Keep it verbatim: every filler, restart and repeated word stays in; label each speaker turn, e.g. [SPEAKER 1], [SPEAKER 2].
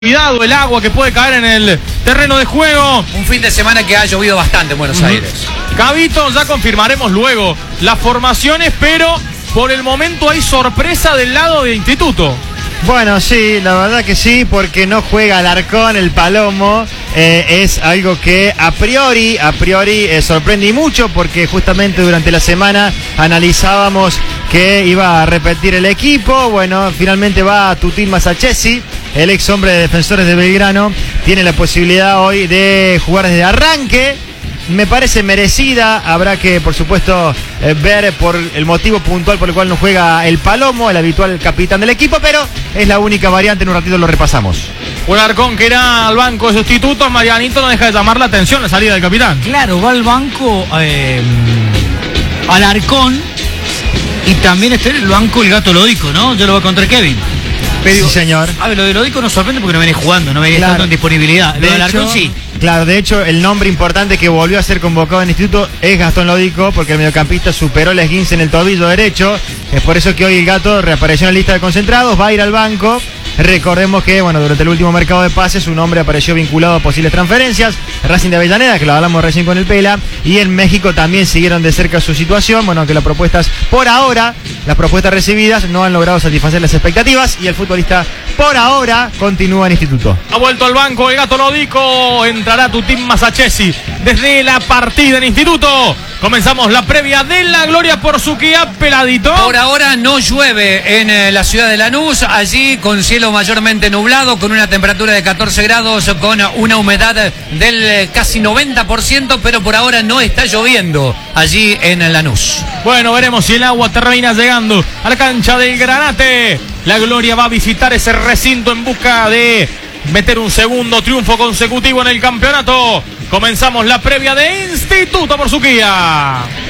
[SPEAKER 1] Cuidado el agua que puede caer en el terreno de juego.
[SPEAKER 2] Un fin de semana que ha llovido bastante en Buenos uh-huh. Aires.
[SPEAKER 1] Cabito, ya confirmaremos luego las formaciones, pero por el momento hay sorpresa del lado de Instituto.
[SPEAKER 3] Bueno, sí, la verdad que sí, porque no juega Alarcón, el Palomo. Eh, es algo que a priori, a priori eh, sorprende y mucho, porque justamente durante la semana analizábamos que iba a repetir el equipo. Bueno, finalmente va Tutil Masachesi, el ex hombre de Defensores de Belgrano. Tiene la posibilidad hoy de jugar desde arranque. Me parece merecida, habrá que por supuesto eh, ver por el motivo puntual por el cual no juega el Palomo, el habitual capitán del equipo, pero es la única variante, en un ratito lo repasamos.
[SPEAKER 1] Un Alarcón que irá al banco de sustitutos. Marianito, no deja de llamar la atención la salida del capitán.
[SPEAKER 4] Claro, va al banco eh, Alarcón y también está en el banco el Gato Lodico, ¿no? Yo lo voy a contra Kevin.
[SPEAKER 3] Pero, sí, señor.
[SPEAKER 4] A ver, lo de Lodico nos sorprende porque no viene jugando, no viene claro. estando en disponibilidad. Lo de Alarcón sí.
[SPEAKER 3] Claro, de hecho, el nombre importante que volvió a ser convocado en el instituto es Gastón Lodico, porque el mediocampista superó el esguince en el tobillo derecho. Es por eso que hoy el Gato reapareció en la lista de concentrados, va a ir al banco. Recordemos que, bueno, durante el último mercado de pases su nombre apareció vinculado a posibles transferencias. Racing de Avellaneda, que lo hablamos recién con el Pela, y en México también siguieron de cerca su situación. Bueno, aunque las propuestas, por ahora, las propuestas recibidas no han logrado satisfacer las expectativas, y el futbolista, por ahora, continúa en instituto.
[SPEAKER 1] Ha vuelto al banco el Gato Lodico, entrará Tutil Masachesi desde la partida en instituto. Comenzamos la previa de la gloria por Suquía, Peladito.
[SPEAKER 2] Por ahora no llueve en eh, la ciudad de Lanús, allí con cielo mayormente nublado, con una temperatura de catorce grados, con una humedad del eh, casi noventa por ciento, pero por ahora no está lloviendo allí en Lanús.
[SPEAKER 1] Bueno, veremos si el agua termina llegando a la cancha del Granate. La gloria va a visitar ese recinto en busca de meter un segundo triunfo consecutivo en el campeonato. Comenzamos la previa de Instituto por Suquía.